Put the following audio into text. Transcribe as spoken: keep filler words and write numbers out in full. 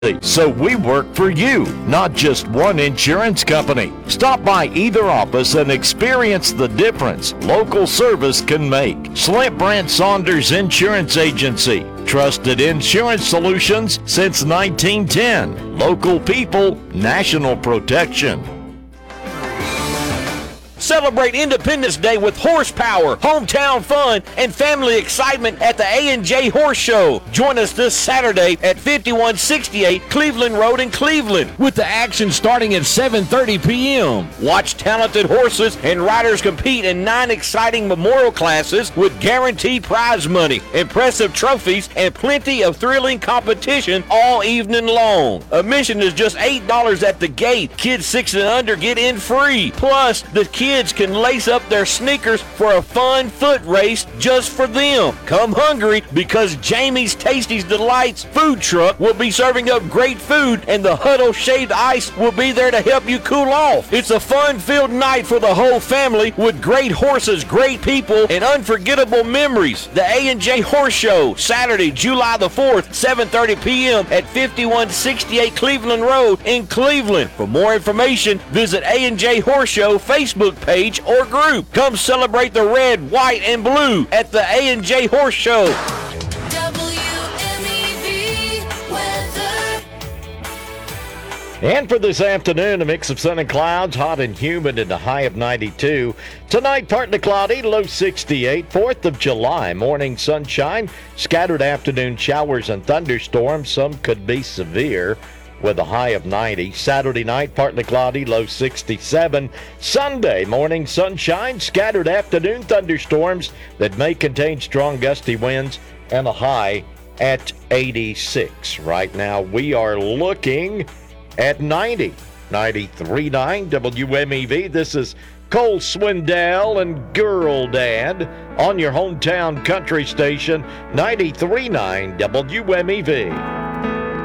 So we work for you, not just one insurance company. Stop by either office and experience the difference local service can make. Slint Brandt Saunders Insurance Agency. Trusted insurance solutions since nineteen ten. Local people, national protection. Celebrate Independence Day with horsepower, hometown fun, and family excitement at the A and J Horse Show. Join us this Saturday at fifty-one sixty-eight Cleveland Road in Cleveland, with the action starting at seven thirty p.m. Watch talented horses and riders compete in nine exciting memorial classes with guaranteed prize money, impressive trophies, and plenty of thrilling competition all evening long. Admission is just eight dollars at the gate. Kids six and under get in free. Plus, the kids Kids can lace up their sneakers for a fun foot race just for them. Come hungry, because Jamie's Tasty's Delights food truck will be serving up great food, and the Huddle Shaved Ice will be there to help you cool off. It's a fun-filled night for the whole family with great horses, great people, and unforgettable memories. The A and J Horse Show, Saturday, July the fourth, seven thirty p.m. at fifty-one sixty-eight Cleveland Road in Cleveland. For more information, visit A and J Horse Show Facebook page or group. Come celebrate the red, white, and blue at the A and J Horse Show. W M E V weather. And for this afternoon, a mix of sun and clouds, hot and humid and a high of ninety-two. Tonight, partly cloudy, low sixty-eight. fourth of July, morning sunshine, scattered afternoon showers and thunderstorms. Some could be severe, with a high of ninety. Saturday night, partly cloudy, low sixty-seven. Sunday, morning sunshine, scattered afternoon thunderstorms that may contain strong gusty winds, and a high at eighty-six. Right now, we are looking at ninety. ninety-three point nine W M E V. This is Cole Swindell and Girl Dad on your hometown country station, ninety-three point nine W M E V.